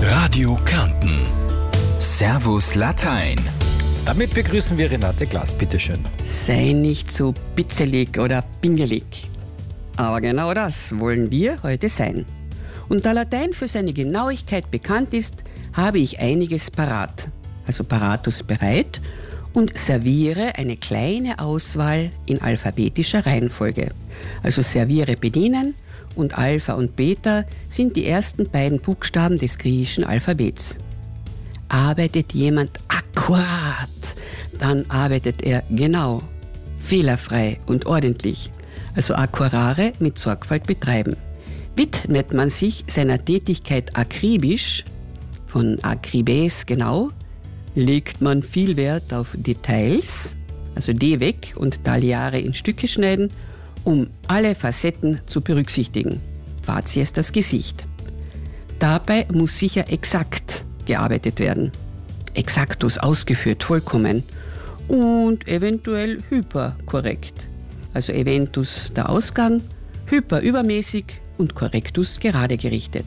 Radio Kärnten. Servus Latein. Damit begrüßen wir Renate Glas. Bitteschön. Sei nicht so bitzelig oder pingelig. Aber genau das wollen wir heute sein. Und da Latein für seine Genauigkeit bekannt ist, habe ich einiges parat. Also paratus bereit und serviere eine kleine Auswahl in alphabetischer Reihenfolge. Also serviere bedienen und Alpha und Beta sind die ersten beiden Buchstaben des griechischen Alphabets. Arbeitet jemand akkurat, dann arbeitet er genau, fehlerfrei und ordentlich. Also accurare, mit Sorgfalt betreiben. Widmet man sich seiner Tätigkeit akribisch, von akribes genau, legt man viel Wert auf Details, also D weg und tagliare in Stücke schneiden, um alle Facetten zu berücksichtigen. Facies das Gesicht. Dabei muss sicher exakt gearbeitet werden. Exaktus ausgeführt, vollkommen. Und eventuell hyperkorrekt. Also eventus der Ausgang, hyper übermäßig und correctus gerade gerichtet.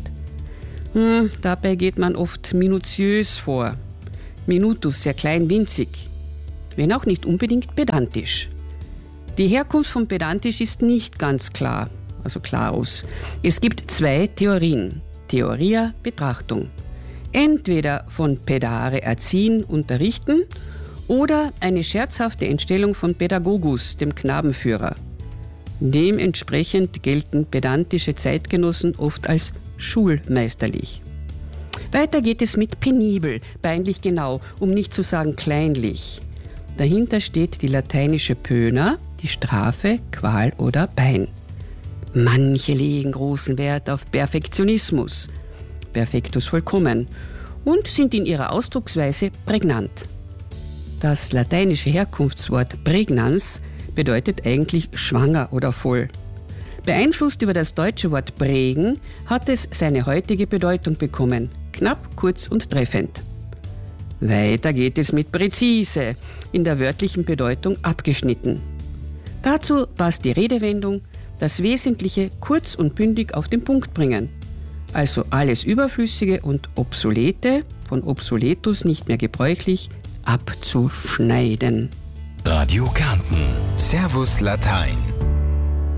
Dabei geht man oft minutiös vor. Minutus sehr klein, winzig. Wenn auch nicht unbedingt pedantisch. Die Herkunft von pedantisch ist nicht ganz klar, also clarus. Es gibt zwei Theorien. Theoria, Betrachtung. Entweder von pedare erziehen, unterrichten oder eine scherzhafte Entstellung von Pädagogus, dem Knabenführer. Dementsprechend gelten pedantische Zeitgenossen oft als schulmeisterlich. Weiter geht es mit penibel, peinlich genau, um nicht zu sagen kleinlich. Dahinter steht die lateinische Pöna, die Strafe, Qual oder Pein. Manche legen großen Wert auf Perfektionismus, perfektus vollkommen, und sind in ihrer Ausdrucksweise prägnant. Das lateinische Herkunftswort pregnans bedeutet eigentlich schwanger oder voll. Beeinflusst über das deutsche Wort prägen hat es seine heutige Bedeutung bekommen, knapp, kurz und treffend. Weiter geht es mit präzise, in der wörtlichen Bedeutung abgeschnitten. Dazu passt die Redewendung, das Wesentliche kurz und bündig auf den Punkt bringen. Also alles Überflüssige und Obsolete, von obsoletus nicht mehr gebräuchlich, abzuschneiden. Radio Kärnten. Servus Latein.